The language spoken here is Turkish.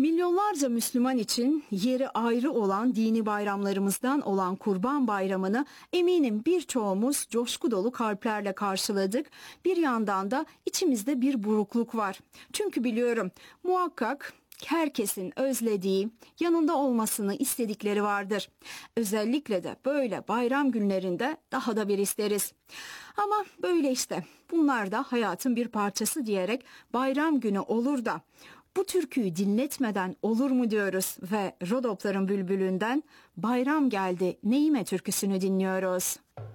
Milyonlarca Müslüman için yeri ayrı olan dini bayramlarımızdan olan Kurban Bayramı'nı eminim birçoğumuz coşku dolu kalplerle karşıladık. Bir yandan da içimizde bir burukluk var. Çünkü biliyorum muhakkak herkesin özlediği, yanında olmasını istedikleri vardır. Özellikle de böyle bayram günlerinde daha da bir isteriz. Ama böyle işte, bunlar da hayatın bir parçası diyerek bayram günü olur da bu türküyü dinletmeden olur mu diyoruz ve Rodopların Bülbülünden Bayram Geldi Neyime türküsünü dinliyoruz.